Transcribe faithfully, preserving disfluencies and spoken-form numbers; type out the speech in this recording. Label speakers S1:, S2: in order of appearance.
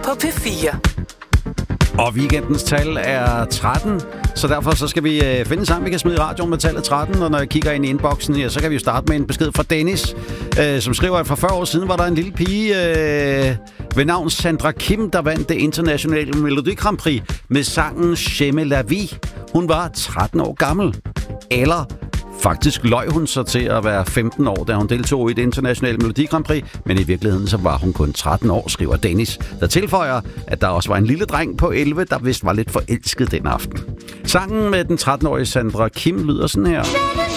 S1: på P fire.
S2: Og weekendens tal er tretten, så derfor så skal vi øh, finde sammen, vi kan smide i radioen med tallet tretten, og når jeg kigger ind i inboxen, ja, så kan vi jo starte med en besked fra Dennis, øh, som skriver, at for fyrre år siden var der en lille pige øh, ved navn Sandra Kim, der vandt det internationale Melodi Grand Prix med sangen J'aime la vie. Hun var tretten år gammel. Eller faktisk løj hun så til at være femten år, da hun deltog i det internationale Melodi Grand Prix, men i virkeligheden så var hun kun tretten år, skriver Dennis, der tilføjer, at der også var en lille dreng på elleve, der vist var lidt forelsket den aften. Sangen med den tretten-årige Sandra Kim lyder sådan her.